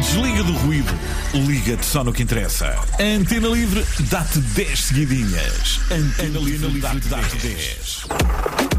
Desliga do ruído, liga-te só no que interessa. A Antena Livre dá-te 10 seguidinhas. Antena Livre dá-te 10.